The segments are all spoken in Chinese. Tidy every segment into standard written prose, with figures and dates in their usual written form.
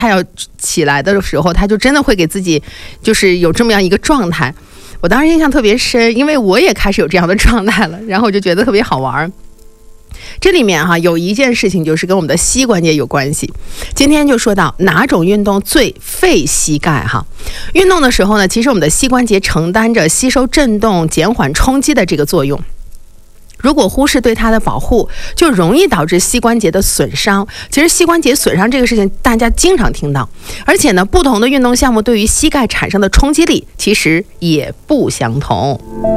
他要起来的时候，他就真的会给自己就是有这么样一个状态。我当时印象特别深，因为我也开始有这样的状态了，然后我就觉得特别好玩。这里面有一件事情就是跟我们的膝关节有关系。今天就说到哪种运动最费膝盖运动的时候呢，其实我们的膝关节承担着吸收震动、减缓冲击的这个作用。如果忽视对它的保护，就容易导致膝关节的损伤。其实膝关节损伤这个事情大家经常听到，而且呢，不同的运动项目对于膝盖产生的冲击力其实也不相同。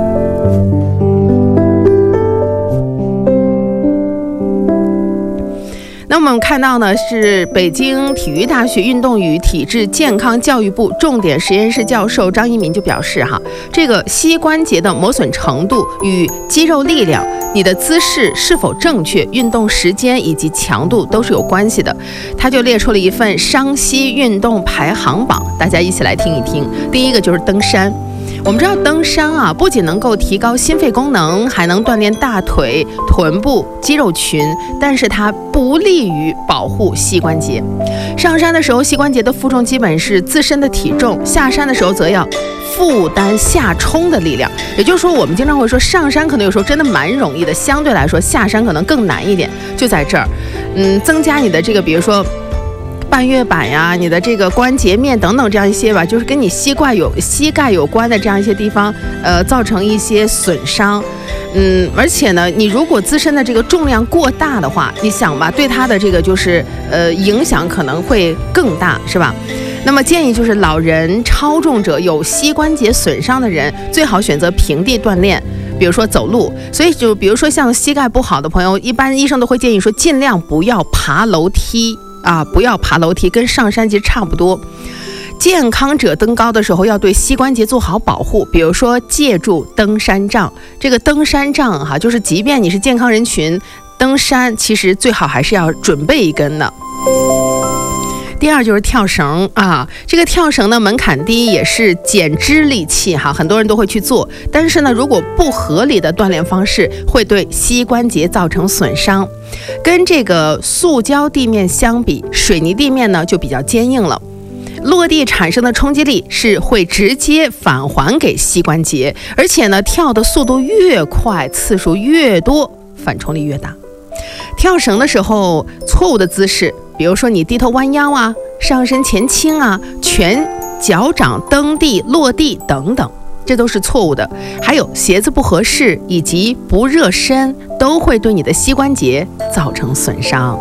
那我们看到呢，是北京体育大学运动与体质健康教育部重点实验室教授张一鸣就表示这个膝关节的磨损程度与肌肉力量、你的姿势是否正确、运动时间以及强度都是有关系的。他就列出了一份伤膝运动排行榜，大家一起来听一听。第一个就是登山。我们知道登山不仅能够提高心肺功能，还能锻炼大腿、臀部肌肉群，但是它不利于保护膝关节。上山的时候，膝关节的负重基本是自身的体重，下山的时候则要负担下冲的力量。也就是说，我们经常会说上山可能有时候真的蛮容易的，相对来说下山可能更难一点。就在这儿，增加你的这个，比如说半月板呀，你的这个关节面等等这样一些吧，就是跟你膝盖有关的这样一些地方，造成一些损伤。而且呢，你如果自身的这个重量过大的话，你想吧，对它的这个就是影响可能会更大，是吧？那么建议就是老人、超重者、有膝关节损伤的人，最好选择平地锻炼。比如说走路，所以就比如说像膝盖不好的朋友，一般医生都会建议说，尽量不要爬楼梯不要爬楼梯，跟上山其实差不多。健康者登高的时候要对膝关节做好保护，比如说借助登山杖。这个登山杖就是即便你是健康人群登山，其实最好还是要准备一根的。第二就是跳绳这个跳绳呢门槛低，也是减脂利器很多人都会去做。但是呢，如果不合理的锻炼方式，会对膝关节造成损伤。跟这个塑胶地面相比，水泥地面呢就比较坚硬了。落地产生的冲击力是会直接返还给膝关节，而且呢，跳的速度越快，次数越多，反冲力越大。跳绳的时候，错误的姿势，比如说你低头弯腰上身前倾全脚掌蹬地、落地等等，这都是错误的。还有鞋子不合适以及不热身，都会对你的膝关节造成损伤。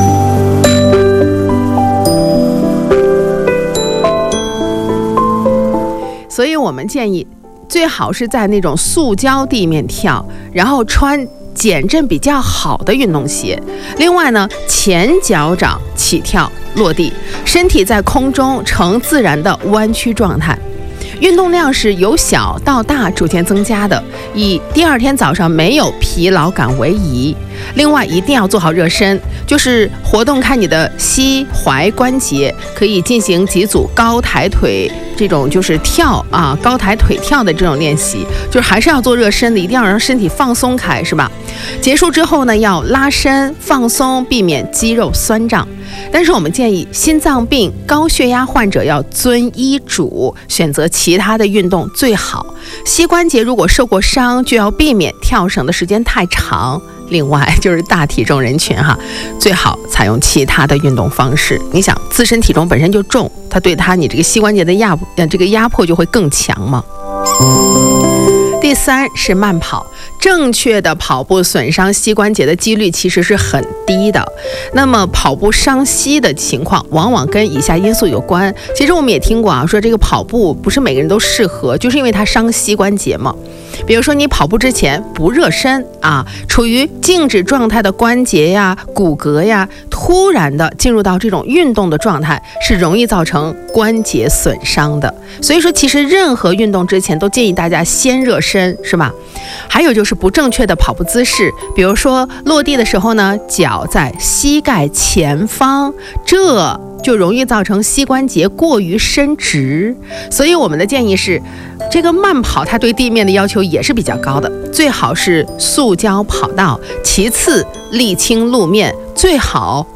所以我们建议最好是在那种塑胶地面跳，然后穿减震比较好的运动鞋。另外呢，前脚掌起跳落地，身体在空中呈自然的弯曲状态。运动量是由小到大逐渐增加的，以第二天早上没有疲劳感为宜。另外一定要做好热身，就是活动开你的膝踝关节，可以进行几组高抬腿，这种就是跳高抬腿跳的这种练习，就是还是要做热身的，一定要让身体放松开，是吧？结束之后呢，要拉伸放松，避免肌肉酸胀。但是我们建议心脏病、高血压患者要遵医嘱，选择其他的运动最好。膝关节如果受过伤，就要避免跳绳的时间太长。另外就是大体重人群最好采用其他的运动方式。你想自身体重本身就重，它对你这个膝关节的压迫就会更强嘛。第三是慢跑，正确的跑步损伤膝关节的几率其实是很低的。那么跑步伤膝的情况往往跟以下因素有关。其实我们也听过说这个跑步不是每个人都适合，就是因为它伤膝关节嘛。比如说你跑步之前不热身处于静止状态的关节呀、骨骼呀，突然的进入到这种运动的状态，是容易造成关节损伤的。所以说其实任何运动之前都建议大家先热身，是吧？还有就是不正确的跑步姿势，比如说落地的时候呢，脚在膝盖前方，这就容易造成膝关节过于伸直。所以我们的建议是，这个慢跑它对地面的要求也是比较高的，最好是塑胶跑道，其次沥青路面，最好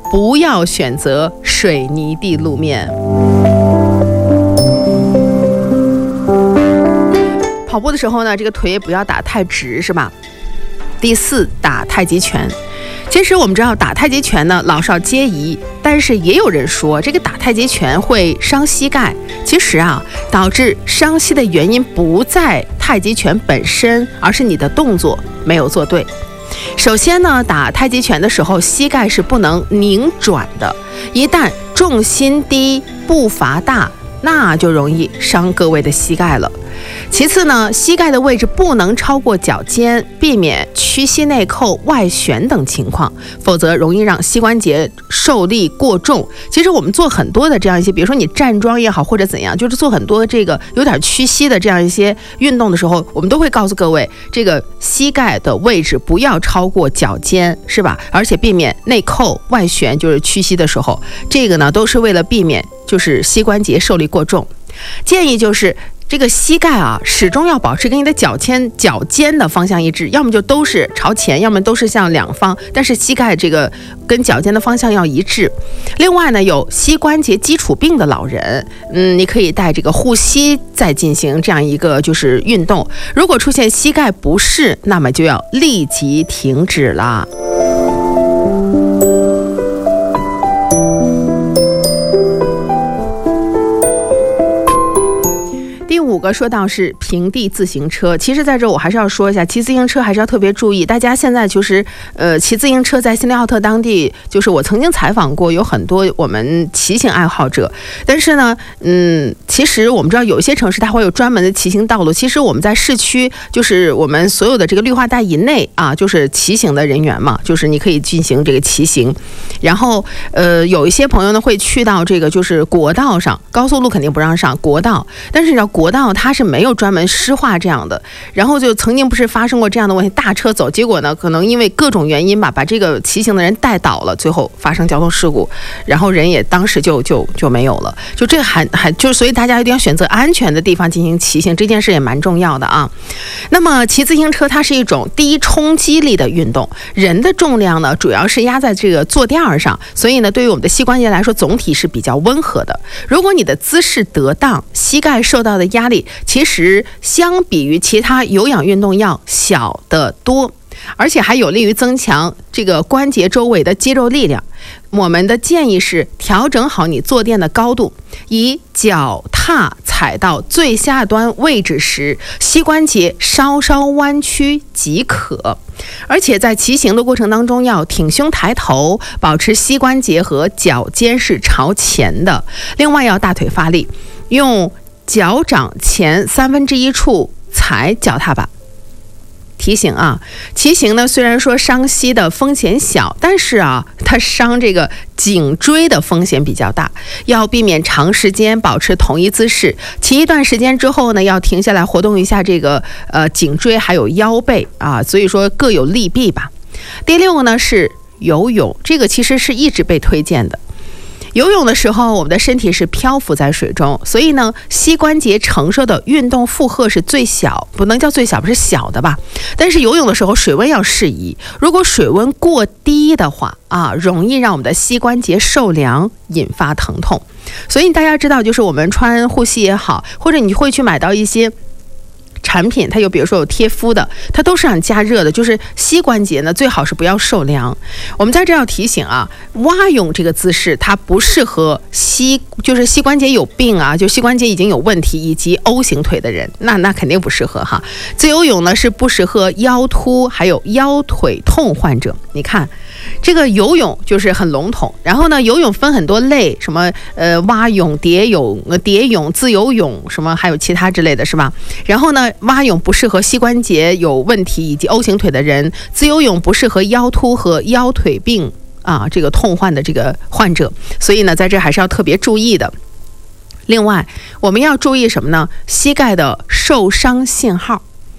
不要选择水泥地路面。跑步的时候呢，这个腿也不要打太直，是吧？第4，打太极拳。其实我们知道打太极拳呢，老少皆宜，但是也有人说这个打太极拳会伤膝盖。其实啊，导致伤膝的原因不在太极拳本身，而是你的动作没有做对。首先呢，打太极拳的时候，膝盖是不能拧转的，一旦重心低、步伐大，那就容易伤各位的膝盖了。其次呢，膝盖的位置不能超过脚尖，避免屈膝内扣、外旋等情况，否则容易让膝关节受力过重。其实我们做很多的这样一些，比如说你站桩也好，或者怎样，就是做很多这个有点屈膝的这样一些运动的时候，我们都会告诉各位，这个膝盖的位置不要超过脚尖，是吧？而且避免内扣、外旋，就是屈膝的时候，这个呢都是为了避免就是膝关节受力过重。建议就是这个膝盖啊，始终要保持跟你的脚尖的方向一致，要么就都是朝前，要么都是向两方，但是膝盖这个跟脚尖的方向要一致。另外呢，有膝关节基础病的老人，你可以带这个护膝再进行这样一个就是运动。如果出现膝盖不适，那么就要立即停止了。第5个说到是平地自行车，其实在这我还是要说一下，骑自行车还是要特别注意。大家现在就是骑自行车在新利奥特当地，就是我曾经采访过，有很多我们骑行爱好者。但是呢，其实我们知道有一些城市它会有专门的骑行道路。其实我们在市区，就是我们所有的这个绿化带以内啊，就是骑行的人员嘛，就是你可以进行这个骑行。然后有一些朋友呢会去到这个就是国道上，高速路肯定不让上，国道，但是你知道国道它是没有专门湿化这样的，然后就曾经不是发生过这样的问题，大车走，结果呢可能因为各种原因吧，把这个骑行的人带倒了，最后发生交通事故，然后人也当时就没有了。就这还就所以大家一定要选择安全的地方进行骑行，这件事也蛮重要的啊。那么骑自行车它是一种低冲击力的运动，人的重量呢主要是压在这个坐垫上，所以呢对于我们的膝关节来说总体是比较温和的。如果你的姿势得当，膝盖受到的压力其实相比于其他有氧运动要小得多，而且还有利于增强这个关节周围的肌肉力量。我们的建议是调整好你坐垫的高度，以脚踏踩到最下端位置时，膝关节稍稍弯曲即可。而且在骑行的过程当中要挺胸抬头，保持膝关节和脚尖是朝前的。另外要大腿发力，用脚掌前1/3处踩脚踏板。提醒啊，骑行呢虽然说伤膝的风险小，但是啊，它伤这个颈椎的风险比较大，要避免长时间保持同一姿势。骑一段时间之后呢，要停下来活动一下这个颈椎还有腰背啊，所以说各有利弊吧。第6个呢是游泳，这个其实是一直被推荐的。游泳的时候，我们的身体是漂浮在水中，所以呢，膝关节承受的运动负荷是最小，不能叫最小，不是小的吧？但是游泳的时候，水温要适宜。如果水温过低的话啊，容易让我们的膝关节受凉，引发疼痛。所以大家知道，就是我们穿护膝也好，或者你会去买到一些产品，它有比如说有贴肤的，它都是让加热的，就是膝关节呢最好是不要受凉。我们在这要提醒啊，蛙泳这个姿势它不适合就是膝关节有病啊，就膝关节已经有问题以及 O 型腿的人，那肯定不适合哈。自由泳呢是不适合腰突还有腰腿痛患者。你看这个游泳就是很笼统，然后呢游泳分很多类，什么蛙泳、蝶泳、自由泳，什么还有其他之类的是吧？然后呢蛙泳不适合膝关节有问题以及 O 型腿的人，自由泳不适合腰突和腰腿病啊这个痛患的这个患者，所以呢在这还是要特别注意的。另外我们要注意什么呢？膝盖的受伤信号。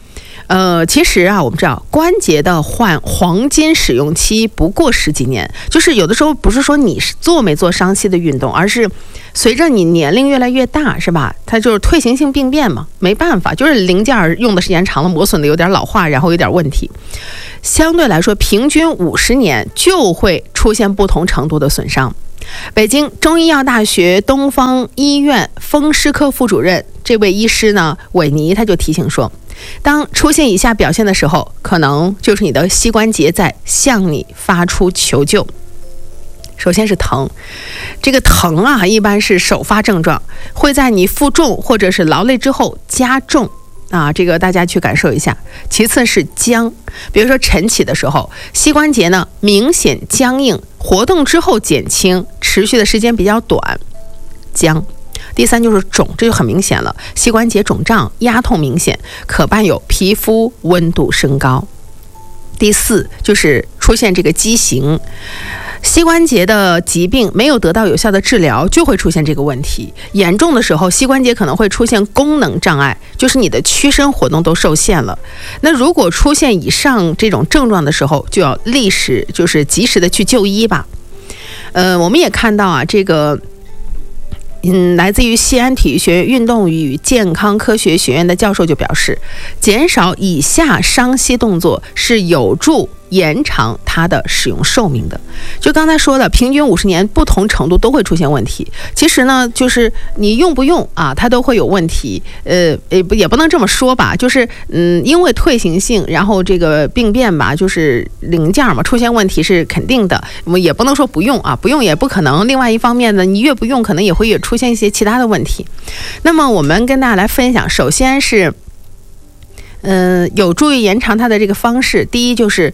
其实啊，我们知道关节的黄金使用期不过10几年，就是有的时候不是说你做没做伤膝的运动，而是随着你年龄越来越大，是吧？它就是退行性病变嘛，没办法，就是零件用的时间长了，磨损的有点老化，然后有点问题。相对来说，平均50年就会出现不同程度的损伤。北京中医药大学东方医院风湿科副主任这位医师呢，韦尼他就提醒说，当出现以下表现的时候，可能就是你的膝关节在向你发出求救。首先是疼，这个疼啊，一般是首发症状，会在你负重或者是劳累之后加重啊，这个大家去感受一下。其次是僵，比如说晨起的时候，膝关节呢明显僵硬，活动之后减轻，持续的时间比较短，僵。第三就是肿，这就很明显了，膝关节肿胀、压痛明显，可伴有皮肤温度升高。第四就是出现这个畸形，膝关节的疾病没有得到有效的治疗，就会出现这个问题。严重的时候，膝关节可能会出现功能障碍，就是你的屈伸活动都受限了。那如果出现以上这种症状的时候，就要及时的去就医吧。我们也看到啊，这个来自于西安体育学院运动与健康科学学院的教授就表示，减少以下伤膝动作是有助延长它的使用寿命的。就刚才说的，平均50年不同程度都会出现问题。其实呢，就是你用不用啊，它都会有问题。也不能这么说吧，就是因为退行性，然后这个病变吧，就是零件嘛，出现问题是肯定的。我们也不能说不用啊，不用也不可能。另外一方面呢，你越不用，可能也会出现一些其他的问题。那么我们跟大家来分享，首先是有助于延长它的这个方式。第一就是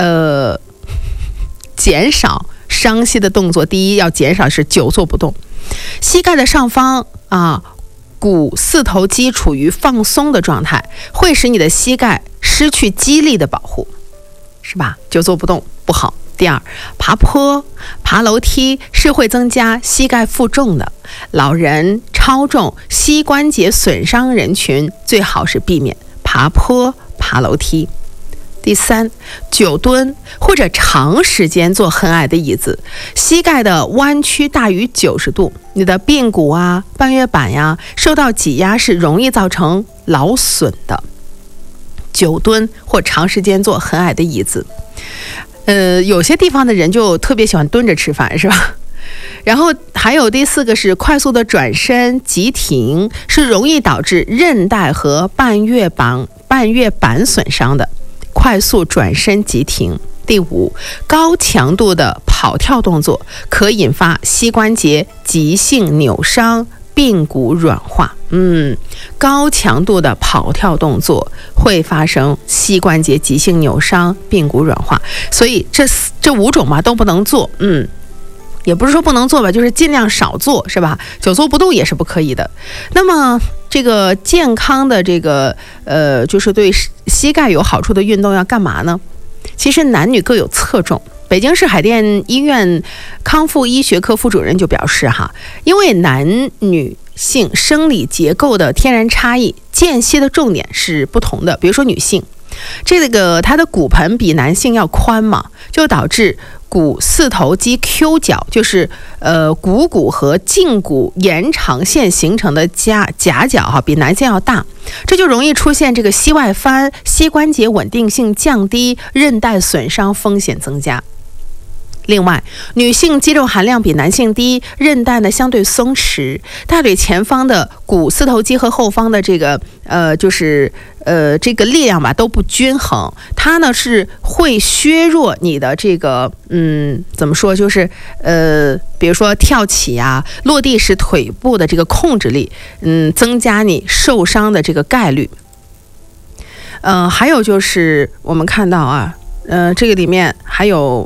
减少伤膝的动作。第一要减少是久坐不动，膝盖的上方啊，股四头肌处于放松的状态，会使你的膝盖失去肌力的保护，是吧？久坐不动不好。第二，爬坡、爬楼梯是会增加膝盖负重的，老人、超重、膝关节损伤人群最好是避免爬坡、爬楼梯。第三，久蹲或者长时间坐很矮的椅子，膝盖的弯曲大于90度，你的髌骨啊、半月板呀受到挤压是容易造成劳损的。久蹲或长时间坐很矮的椅子，有些地方的人就特别喜欢蹲着吃饭，是吧？然后还有第四个是快速的转身急停，是容易导致韧带和半月板损伤的。快速转身急停。第五，高强度的跑跳动作可引发膝关节急性扭伤、髌骨软化。高强度的跑跳动作会发生膝关节急性扭伤、髌骨软化。所以这5种嘛都不能做。也不是说不能做吧，就是尽量少做，是吧？久坐不动也是不可以的。那么这个健康的这个就是对膝盖有好处的运动要干嘛呢？其实男女各有侧重。北京市海淀医院康复医学科副主任就表示因为男女性生理结构的天然差异，间隙的重点是不同的。比如说女性，它的骨盆比男性要宽嘛，就导致股四头肌 Q 角，就是股骨和胫骨延长线形成的夹角比男性要大，这就容易出现这个膝外翻，膝关节稳定性降低，韧带损伤风险增加。另外，女性肌肉含量比男性低，韧带呢相对松弛，大腿前方的股四头肌和后方的这个这个力量吧都不均衡，它呢是会削弱你的这个怎么说，就是比如说跳起啊、落地时腿部的这个控制力，增加你受伤的这个概率。还有就是我们看到这个里面还有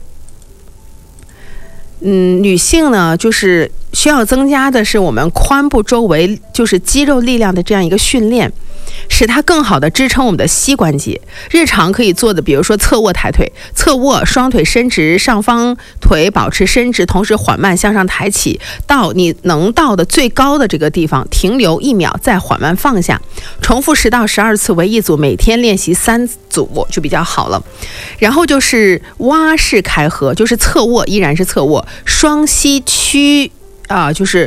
女性呢，就是需要增加的是我们髋部周围就是肌肉力量的这样一个训练。 使它更好的支撑我们的膝关节。日常可以做的，比如说侧卧抬腿，侧卧双腿伸直，上方腿保持伸直，同时缓慢向上抬起，到你能到的最高的这个地方停留1秒，再缓慢放下，重复10到12次为一组，每天练习3组就比较好了。然后就是蛙式开合，就是侧卧，依然是侧卧，双膝屈就是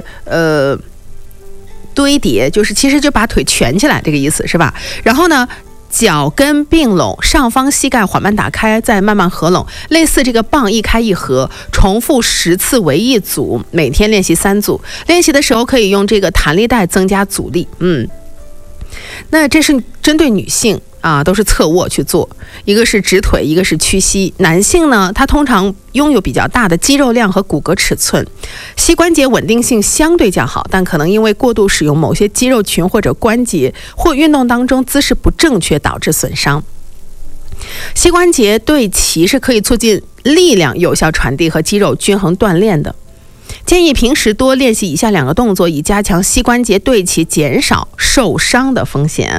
堆叠，就是其实就把腿蜷起来这个意思，是吧？然后呢，脚跟并拢，上方膝盖缓慢打开，再慢慢合拢，类似这个棒一开一合，重复10次为一组，每天练习3组。练习的时候可以用这个弹力带增加阻力。那这是针对女性都是侧卧去做，一个是直腿，一个是屈膝。男性呢，他通常拥有比较大的肌肉量和骨骼尺寸，膝关节稳定性相对较好，但可能因为过度使用某些肌肉群或者关节，或运动当中姿势不正确导致损伤。膝关节对齐是可以促进力量有效传递和肌肉均衡锻炼的。建议平时多练习以下2个动作，以加强膝关节对齐，减少受伤的风险。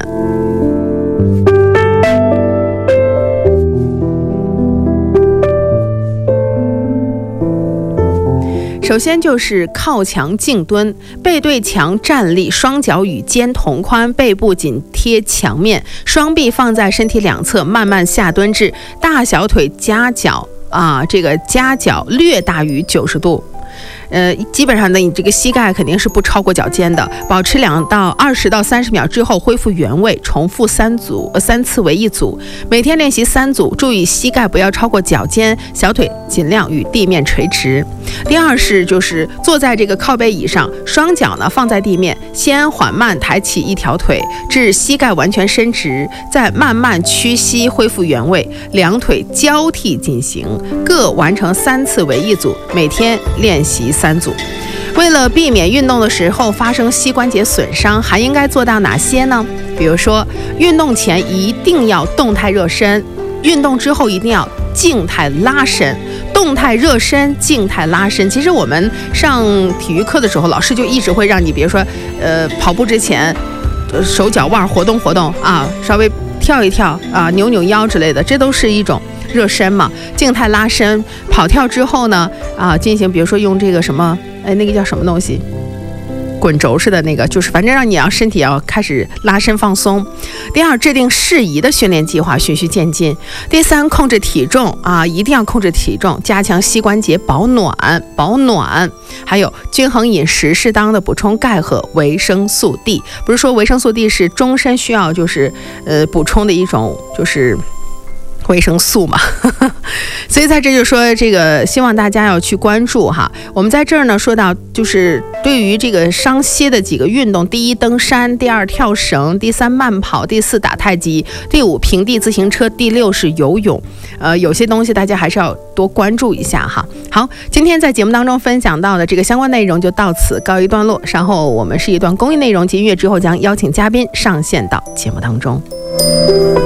首先就是靠墙静蹲，背对墙站立，双脚与肩同宽，背部紧贴墙面，双臂放在身体两侧，慢慢下蹲至大小腿夹角这个夹角略大于90度。基本上呢，你这个膝盖肯定是不超过脚尖的，保持20到30秒之后恢复原位，重复3次为一组，每天练习3组，注意膝盖不要超过脚尖，小腿尽量与地面垂直。第二是就是坐在这个靠背椅上，双脚呢放在地面，先缓慢抬起一条腿至膝盖完全伸直，再慢慢屈膝恢复原位，两腿交替进行，各完成3次为一组，每天练习3组。为了避免运动的时候发生膝关节损伤，还应该做到哪些呢？比如说，运动前一定要动态热身，运动之后一定要静态拉伸。动态热身，静态拉伸。其实我们上体育课的时候，老师就一直会让你，比如说，跑步之前，手脚腕活动活动稍微跳一跳扭扭腰之类的，这都是一种热身嘛。静态拉伸，跑跳之后呢进行，比如说用这个什么，那个叫什么东西，滚轴似的那个，就是反正让你身体要开始拉伸放松。第二，制定适宜的训练计划，循序渐进。第三，控制体重一定要控制体重，加强膝关节保暖。还有均衡饮食，适当的补充钙和维生素 D。不是说维生素 D 是终身需要补充的一种维生素嘛所以在这就说这个希望大家要去关注我们在这儿呢说到就是对于这个伤膝的几个运动，第1登山，第2跳绳，第3慢跑，第4打太极，第5平地自行车，第6是游泳。有些东西大家还是要多关注一下好，今天在节目当中分享到的这个相关内容就到此告一段落，稍后我们是一段公益内容及音乐之后将邀请嘉宾上线到节目当中。